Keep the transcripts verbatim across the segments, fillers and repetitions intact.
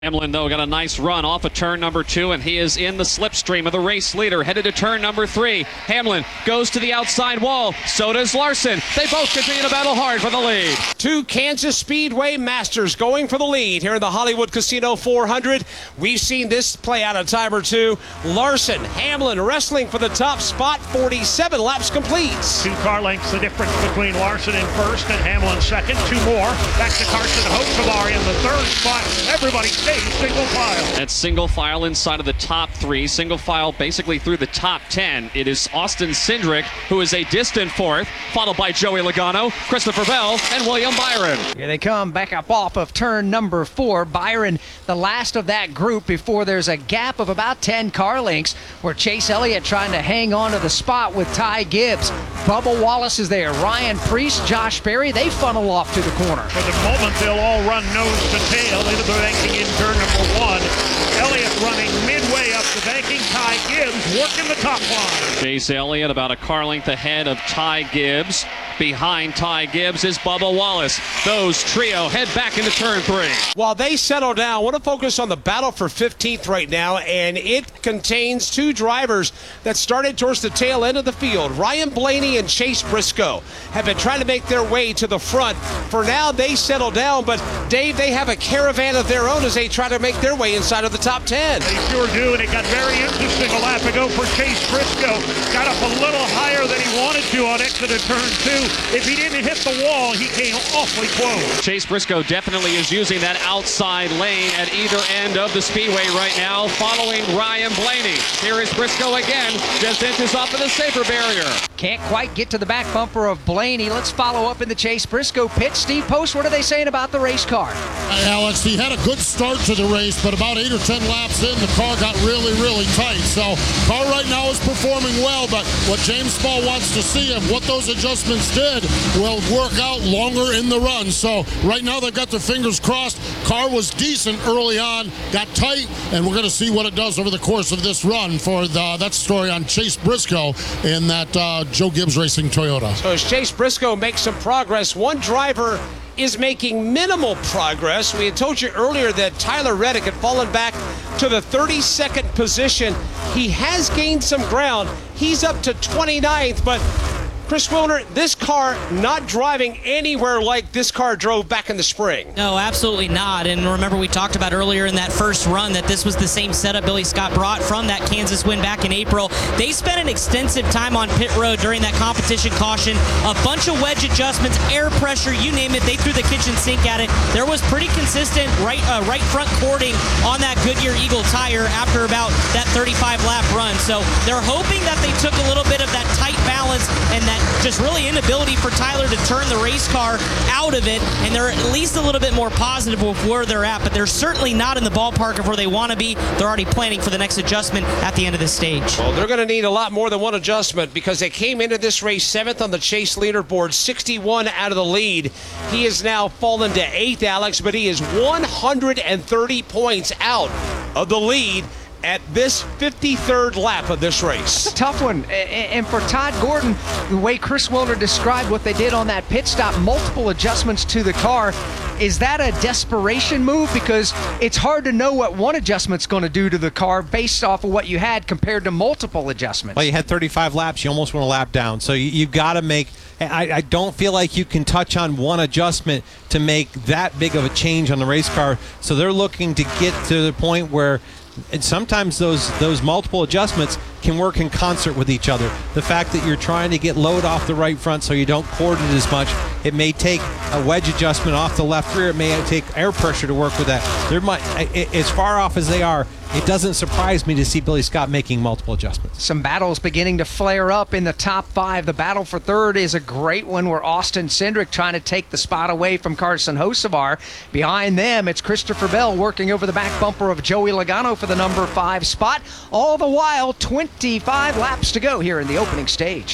Hamlin, though, got a nice run off of turn number two, and he is in the slipstream of the race leader, headed to turn number three. Hamlin goes to the outside wall. So does Larson. They both continue to battle hard for the lead. Two Kansas Speedway Masters going for the lead here in the Hollywood Casino four hundred. We've seen this play out a time or two. Larson, Hamlin wrestling for the top spot. forty-seven laps complete. Two car lengths the difference between Larson in first and Hamlin second. Two more. Back to Carson Hocevar in the third spot. Everybody stays single file. That's single file inside of the top three. Single file basically through the top ten. It is Austin Cindric, who is a distant fourth, followed by Joey Logano, Christopher Bell, and William Byron. Here they come back up off of turn number four. Byron, the last of that group before there's a gap of about ten car lengths where Chase Elliott trying to hang on to the spot with Ty Gibbs. Bubba Wallace is there. Ryan Preece, Josh Berry, they funnel off to the corner. For the moment, they'll all run nose to tail into the banking in turn number one. Elliott running midway up the banking. Ty Gibbs working the top line. Chase Elliott about a car length ahead of Ty Gibbs. Behind Ty Gibbs is Bubba Wallace. Those trio head back into turn three. While they settle down, I want to focus on the battle for fifteenth right now, and it contains two drivers that started towards the tail end of the field. Ryan Blaney and Chase Briscoe have been trying to make their way to the front. For now, they settle down, but Dave, they have a caravan of their own as they try to make their way inside of the top ten. They sure do, and it got very interesting a lap ago for Chase Briscoe. Got up a little higher than he wanted to on exit of turn two. If he didn't hit the wall, he came awfully close. Chase Briscoe definitely is using that outside lane at either end of the speedway right now, following Ryan Blaney. Here is Briscoe again, just inches off of the safer barrier. Can't quite get to the back bumper of Blaney. Let's follow up in the Chase Briscoe pit. Steve Post, what are they saying about the race car? Hey, Alex, he had a good start to the race, but about eight or ten laps in, the car got really, really tight. So, car right now is performing well, but what James Small wants to see if what those adjustments did will work out longer in the run. So, right now they've got their fingers crossed. Car was decent early on, got tight, and we're going to see what it does over the course of this run for the, that story on Chase Briscoe in that uh, Joe Gibbs Racing Toyota. So as Chase Briscoe makes some progress, one driver is making minimal progress. We had told you earlier that Tyler Reddick had fallen back to the thirty-second position. He has gained some ground. He's up to twenty-ninth, but Chris Wilner, this car not driving anywhere like this car drove back in the spring. No, absolutely not. And remember, we talked about earlier in that first run that this was the same setup Billy Scott brought from that Kansas win back in April. They spent an extensive time on pit road during that competition caution. A bunch of wedge adjustments, air pressure, you name it. They threw the kitchen sink at it. There was pretty consistent right uh, right front cording on that Goodyear Eagle tire after about that thirty-five lap run. So they're hoping that they took a little bit of that tight balance and that just really inability for Tyler to turn the race car out of it, and they're at least a little bit more positive with where they're at, but they're certainly not in the ballpark of where they want to be. They're already planning for the next adjustment at the end of this stage. Well, they're going to need a lot more than one adjustment because they came into this race seventh on the Chase leaderboard, sixty-one out of the lead. He has now fallen to eighth, Alex, but he is one hundred thirty points out of the lead at this fifty-third lap of this race. It's a tough one. And for Todd Gordon, the way Chris Wilner described what they did on that pit stop, multiple adjustments to the car, is that a desperation move? Because it's hard to know what one adjustment's going to do to the car based off of what you had compared to multiple adjustments. Well, you had thirty-five laps. You almost went a lap down. So you, you've got to make I, I don't feel like you can touch on one adjustment to make that big of a change on the race car. So they're looking to get to the point where and sometimes those those multiple adjustments can work in concert with each other. The fact that you're trying to get load off the right front so you don't cord it as much, it may take a wedge adjustment off the left rear. It may take air pressure to work with that. There might, as far off as they are, it doesn't surprise me to see Billy Scott making multiple adjustments. Some battles beginning to flare up in the top five. The battle for third is a great one where Austin Cindric trying to take the spot away from Carson Hocevar. Behind them, it's Christopher Bell working over the back bumper of Joey Logano for the number five spot. All the while, twenty-five laps to go here in the opening stage.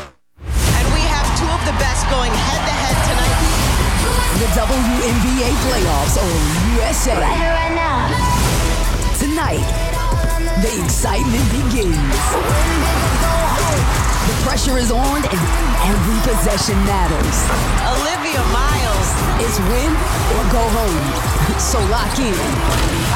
And we have two of the best going head-to-head tonight. The W N B A playoffs on U S A. Right here, right now. Tonight, the excitement begins. The pressure is on and every possession matters. Olivia Miles. It's win or go home. So lock in.